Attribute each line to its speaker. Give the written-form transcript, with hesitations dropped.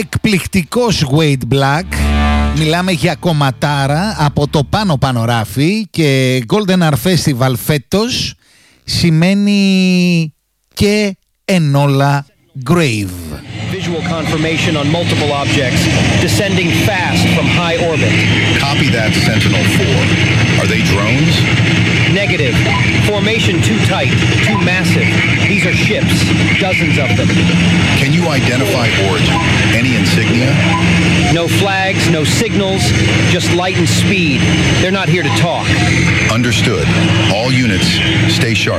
Speaker 1: εκπληκτικός Wade Black. Μιλάμε για κομματάρα από το πάνω ράφι και Golden Hour Festival φέτος σημαίνει και Enola Grave.
Speaker 2: Visual confirmation on multiple objects descending fast from high orbit.
Speaker 3: Copy that, Sentinel-4. Are they drones?
Speaker 2: Negative. Formation too tight, too massive. These are ships, dozens of them.
Speaker 3: Can you identify origin? Any insignia?
Speaker 2: No flags, no signals, just light and speed. They're not here to talk.
Speaker 3: Understood. All units, stay sharp.